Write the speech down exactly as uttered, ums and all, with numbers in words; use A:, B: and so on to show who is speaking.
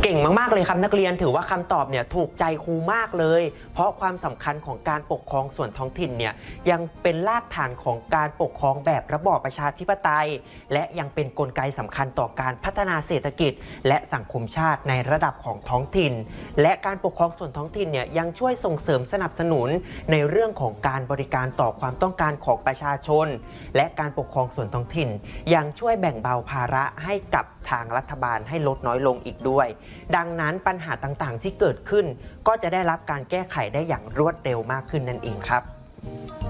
A: เก่งมากๆเลยครับนักเรียนถือว่าคำตอบเนี่ยถูกใจครูมากเลยเพราะความสำคัญของการปกครองส่วนท้องถิ่นเนี่ยยังเป็นรากฐานของการปกครองแบบระบอบประชาธิปไตยและยังเป็นกลไกสำคัญต่อการพัฒนาเศรษฐกิจและสังคมชาติในระดับของท้องถิ่นและการปกครองส่วนท้องถิ่นเนี่ยยังช่วยส่งเสริมสนับสนุนในเรื่องของการบริการต่อความต้องการของประชาชนและการปกครองส่วนท้องถิ่นยังช่วยแบ่งเบาภาระให้กับทางรัฐบาลให้ลดน้อยลงอีกด้วยดังนั้นปัญหาต่างๆที่เกิดขึ้นก็จะได้รับการแก้ไขได้อย่างรวดเร็วมากขึ้นนั่นเองครับ